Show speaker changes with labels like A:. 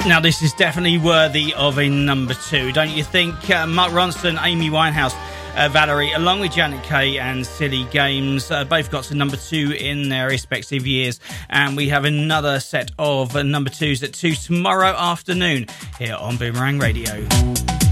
A: Now, this is definitely worthy of a number 2, don't you think? Mark Ronson, Amy Winehouse, Valerie, along with Janet Kay and Silly Games, both got to number 2 in their respective years. And we have another set of number 2s at 2 tomorrow afternoon here on Boomerang Radio.